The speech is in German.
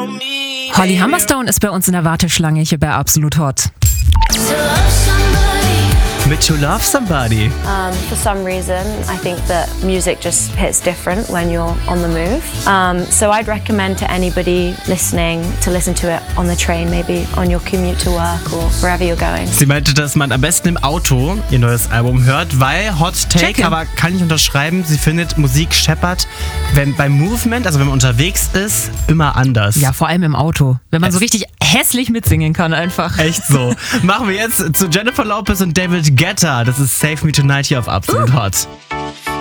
Holly Humberstone ist bei uns in der Warteschlange hier bei Absolut Hot. Mit To Love Somebody. For some reason, I think that music just hits different when you're on the move. So I'd recommend to anybody listening to listen to it on the train, maybe on your commute to work or wherever you're going. Sie meinte, dass man am besten im Auto ihr neues Album hört, weil Hot Take, aber kann ich unterschreiben, sie findet, Musik scheppert beim Movement, also wenn man unterwegs ist, immer anders. Ja, vor allem im Auto. Wenn man so richtig hässlich mitsingen kann einfach. Echt so. Machen wir jetzt zu Jennifer Lopez und David Guetta. Das ist Save Me Tonight hier auf Absolut Hot.